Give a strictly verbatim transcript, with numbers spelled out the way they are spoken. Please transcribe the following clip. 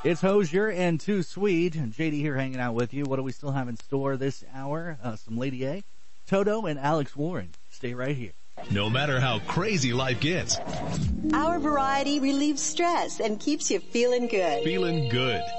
It's Hosier and Too Sweet. J D here hanging out with you. What do we still have in store this hour? Uh, some Lady A, Toto, and Alex Warren. Stay right here. No matter how crazy life gets, our variety relieves stress and keeps you feeling good. Feeling good.